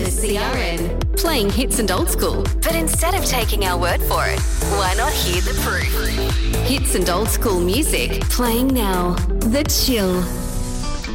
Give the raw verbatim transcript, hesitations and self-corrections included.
the C R N, playing hits and old school. But instead of taking our word for it, why not hear the proof? Hits and old school music playing now. The Chill.